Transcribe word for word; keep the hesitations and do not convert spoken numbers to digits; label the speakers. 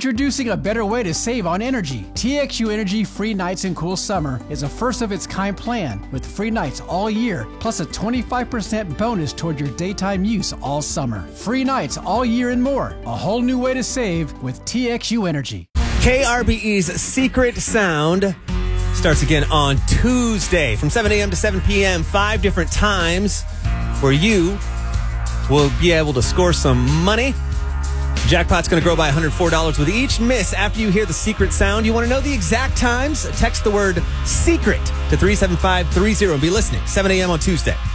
Speaker 1: Introducing a better way to save on energy. T X U Energy Free Nights and Cool Summer is a first-of-its-kind plan with free nights all year, plus a twenty-five percent bonus toward your daytime use all summer. Free nights all year and more. A whole new way to save with T X U Energy.
Speaker 2: K R B E's Secret Sound starts again on Tuesday from seven a.m. to seven p.m. Five different times where you will be able to score some money. Jackpot's going to grow by one hundred four dollars with each miss after you hear the secret sound. You want to know the exact times? Text the word SECRET to three seven five three zero and be listening. seven a.m. on Tuesday.